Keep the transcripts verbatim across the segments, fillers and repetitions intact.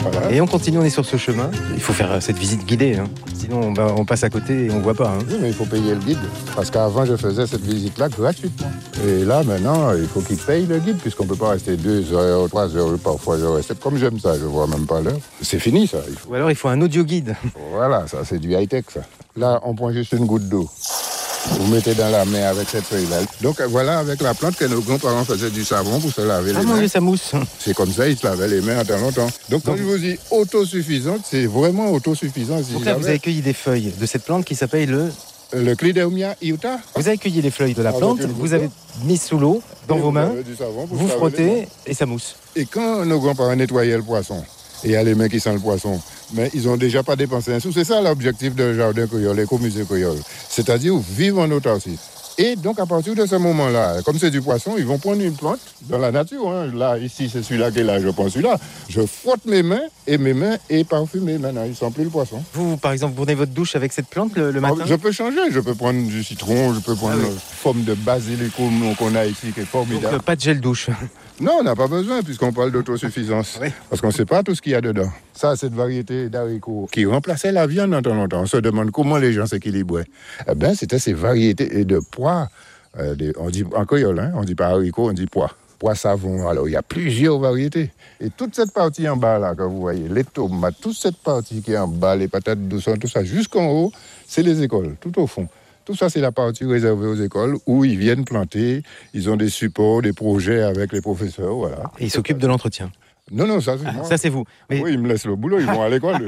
Voilà. Et on continue, on est sur ce chemin. Il faut faire cette visite guidée, hein. Sinon on, va, on passe à côté et on voit pas. Hein. Oui, mais il faut payer le guide. Parce qu'avant, je faisais cette visite-là gratuitement. Et là, maintenant, il faut qu'il paye le guide, puisqu'on ne peut pas rester deux heures, trois heures, parfois je reste. Comme j'aime ça, je ne vois même pas l'heure. C'est fini, ça. Il faut... Ou alors il faut un audio guide. Voilà, ça, c'est du high-tech, ça. Là, on prend juste une goutte d'eau. Vous mettez dans la main avec cette feuille-là. Donc voilà, avec la plante que nos grands-parents faisaient du savon pour se laver ah les mon mains. Dieu, ça mousse. C'est comme ça, ils se lavaient les mains pendant longtemps. Donc quand je vous dis autosuffisante, c'est vraiment autosuffisant. Si Donc là, vous avez cueilli des feuilles de cette plante qui s'appelle le... Le Clidéomia iuta. Vous avez cueilli les feuilles de la plante, vous avez mis sous l'eau, dans Et vos mains, savon, vous frottez et ça mousse. Et quand nos grands-parents nettoyaient le poisson, et il y a les mains qui sentent le poisson, mais ils n'ont déjà pas dépensé un sou. C'est ça l'objectif de Jardin Créole, l'écomusée créole. C'est-à-dire vivre en autarcie. Et donc, à partir de ce moment-là, comme c'est du poisson, ils vont prendre une plante dans la nature. Hein. Là, ici, c'est celui-là qui est là, je prends celui-là. Je frotte mes mains et mes mains est parfumée. Maintenant, ils ne sentent plus le poisson. Vous, par exemple, vous prenez votre douche avec cette plante le, le matin ? Je peux changer. Je peux prendre du citron, je peux prendre ah oui. une forme de basilicum qu'on a ici qui est formidable. Donc, pas de gel douche ? Non, on n'a pas besoin puisqu'on parle d'autosuffisance. Oui. Parce qu'on ne sait pas tout ce qu'il y a dedans. Ça, cette variété d'haricots qui remplaçait la viande dans temps longtemps. On se demande comment les gens s'équilibraient. Eh bien, c'était ces variétés de pois. Euh, des, on dit en créole, hein, on ne dit pas haricots, on dit pois. Pois savon. Alors, il y a plusieurs variétés. Et toute cette partie en bas, là, que vous voyez, les tomates, toute cette partie qui est en bas, les patates douces, tout ça, jusqu'en haut, c'est les écoles, tout au fond. Tout ça, c'est la partie réservée aux écoles où ils viennent planter. Ils ont des supports, des projets avec les professeurs, voilà. Et ils s'occupent de l'entretien. Non, non, ça c'est ah, moi. Ça c'est vous. Mais... Oui, ils me laissent le boulot, ils vont à l'école.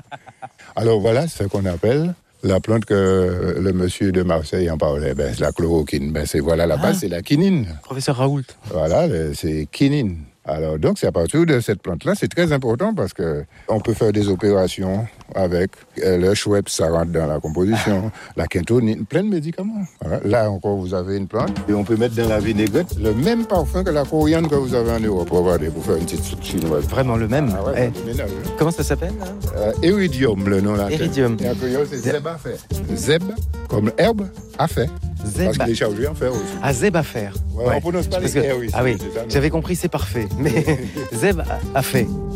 Alors voilà, c'est ce qu'on appelle la plante que le monsieur de Marseille en parlait. Ben, c'est la chloroquine. Ben, c'est, voilà, la base, ah, c'est la quinine. Professeur Raoult. Voilà, c'est quinine. Alors, donc, c'est à partir de cette plante-là, c'est très important parce qu'on peut faire des opérations avec le Schweppes, ça rentre dans la composition, la quintonine, plein de médicaments. Voilà. Là encore, vous avez une plante et on peut mettre dans la vinaigrette le même parfum que la coriandre que vous avez en Europe. Regardez, pour faire une petite soupe chinoise. Vraiment le même. Ah ouais, eh. Ménage, hein. Comment ça s'appelle euh, Iridium, le nom là. Iridium. Et en créole, c'est zeb à faire. Zeb, comme herbe, à faire. Zeb. Parce qu'il est chargé en fer aussi. Ah, zeb à faire. Ouais, ouais. On prononce pas les R, oui. Ah oui, j'avais compris, c'est parfait. Mais zeb à fait.